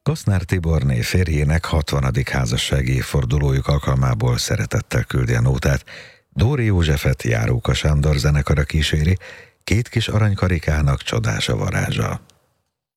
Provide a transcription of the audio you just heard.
Kosznár Tiborné férjének 60. házassági évfordulójuk alkalmából szeretettel küldi a nótát. Dóri Józsefet Járóka Sándor zenekara kíséri, két kis aranykarikának csodás a varázsa.